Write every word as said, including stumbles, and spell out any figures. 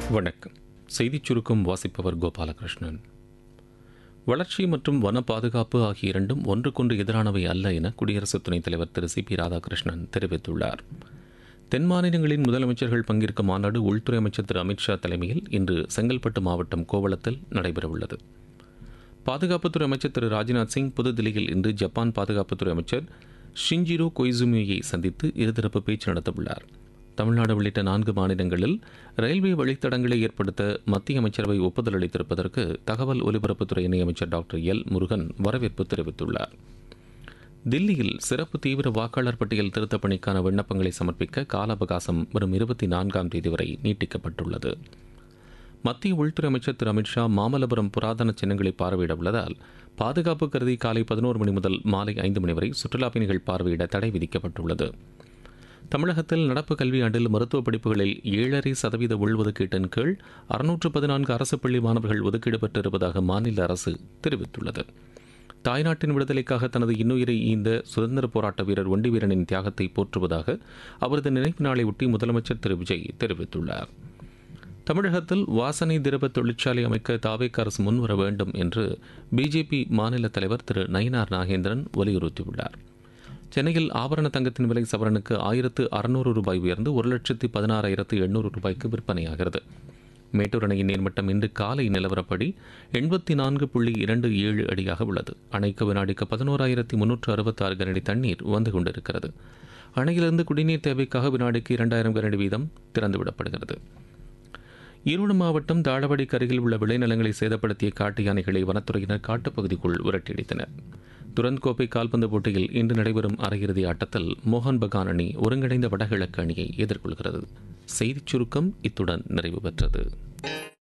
வணக்கம். செய்திச் சுருக்கம் வாசிப்பவர் கோபாலகிருஷ்ணன். வளர்ச்சி மற்றும் வன பாதுகாப்பு ஆகிய இரண்டும் ஒன்றுக்கொன்று எதிரானவை அல்ல என குடியரசு துணைத் தலைவர் திரு சி பி ராதாகிருஷ்ணன் தெரிவித்துள்ளார். தென் மாநிலங்களின் முதலமைச்சர்கள் பங்கேற்கும் மாநாடு உள்துறை அமைச்சர் திரு அமித்ஷா தலைமையில் இன்று செங்கல்பட்டு மாவட்டம் கோவளத்தில் நடைபெறவுள்ளது. பாதுகாப்புத்துறை அமைச்சர் திரு ராஜ்நாத் சிங் புதுதில்லியில் இன்று ஜப்பான் பாதுகாப்புத்துறை அமைச்சர் ஷிஞ்சிரோ கொய்சுமியை சந்தித்து இருதரப்பு பேச்சு நடத்தவுள்ளார். தமிழ்நாடு உள்ளிட்ட நான்கு மாநிலங்களில் ரயில்வே வழித்தடங்களை ஏற்படுத்த மத்திய அமைச்சரவை ஒப்புதல் அளித்திருப்பதற்கு தகவல் ஒலிபரப்புத்துறை இணையமைச்சர் டாக்டர் எல் முருகன் வரவேற்பு தெரிவித்துள்ளார். தில்லியில் சிறப்பு தீவிர வாக்காளர் பட்டியல் திருத்தப் பணிக்கான விண்ணப்பங்களை சமர்ப்பிக்க கால அவகாசம் வரும் இருபத்தி நான்காம் தேதி வரை நீட்டிக்கப்பட்டுள்ளது. மத்திய உள்துறை அமைச்சர் திரு அமித்ஷா மாமல்லபுரம் புராதன சின்னங்களை பார்வையிட உள்ளதால் பாதுகாப்பு கருதி காலை பதினோரு மணி முதல் மாலை ஐந்து மணி வரை சுற்றுலாப் பயணிகள் பார்வையிட தடை விதிக்கப்பட்டுள்ளது. தமிழகத்தில் நடப்பு கல்வியாண்டில் மருத்துவ படிப்புகளில் ஏழரை சதவீத உள்ஒதுக்கீட்டின் கீழ் அறுநூற்று பதினான்கு அரசு பள்ளி மாணவர்கள் ஒதுக்கீடு பெற்றிருப்பதாக மாநில அரசு தெரிவித்துள்ளது. தாய்நாட்டின் விடுதலைக்காக தனது இன்னுயிரை ஈந்த சுதந்திர போராட்ட வீரர் ஒண்டி வீரனின் தியாகத்தை போற்றுவதாக அவரது நினைவு நாளை ஒட்டி முதலமைச்சர் திரு விஜய் தெரிவித்துள்ளார். தமிழகத்தில் வாசனை திரவ தொழிற்சாலை அமைக்க தாவேக அரசு முன்வர வேண்டும் என்று பிஜேபி மாநில தலைவர் திரு நயினார் நாகேந்திரன் வலியுறுத்தியுள்ளார். சென்னையில் ஆபரண தங்கத்தின் விலை சவரனுக்கு ஆயிரத்து அறுநூறு ரூபாய் உயர்ந்து ஒரு லட்சத்து பதினாறாயிரத்து எண்ணூறு ரூபாய்க்கு விற்பனையாகிறது. மேட்டூர் அணையின் நீர்மட்டம் இன்று காலை நிலவரப்படி எண்பத்தி நான்கு புள்ளி இரண்டு ஏழு அடியாக உள்ளது. அணைக்கு வினாடிக்கு பதினோராயிரத்தி முன்னூற்று அறுபத்தி ஆறு கனஅடி தண்ணீர் வந்து கொண்டிருக்கிறது. அணையிலிருந்து குடிநீர் தேவைக்காக வினாடிக்கு இரண்டாயிரம் கனஅடி வீதம் திறந்துவிடப்படுகிறது. ஈரோடு மாவட்டம் தாளவாடிக்கு அருகில் உள்ள விளைநிலங்களை சேதப்படுத்திய காட்டு யானைகளை வனத்துறையினர் காட்டுப்பகுதிக்குள் விரட்டியடித்தனர். துரந்த் கோப்பை கால்பந்து போட்டியில் இன்று நடைபெறும் அரையிறுதி ஆட்டத்தில் மோகன் பகான் அணி ஒருங்கிணைந்த வடகிழக்கு அணியை எதிர்கொள்கிறது. செய்திச் சுருக்கம் இத்துடன் நிறைவு பெற்றது.